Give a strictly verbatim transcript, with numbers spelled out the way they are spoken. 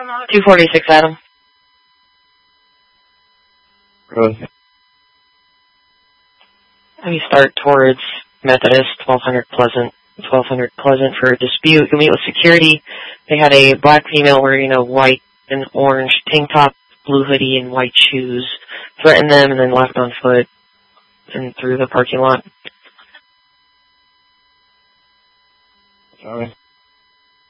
two forty-six, Adam. Really? We start towards Methodist, twelve hundred Pleasant. twelve hundred Pleasant for a dispute. You'll meet with security. They had a black female wearing a white and orange tank top, blue hoodie, and white shoes. Threatened them and then left on foot and through the parking lot. Sorry.